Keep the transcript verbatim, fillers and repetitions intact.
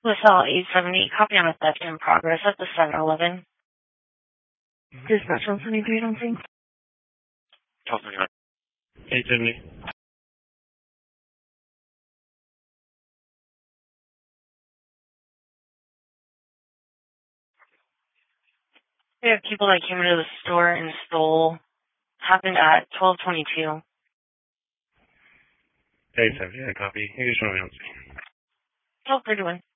LaSalle eight seventy, copy on a theft in progress at the seven eleven. Dispatch one seventy-three, don't think. eight seventy. We have people that came into the store and stole. Happened at twelve twenty-two. eight seventy, yeah, copy. You just want me on scene. twelve thirty-one.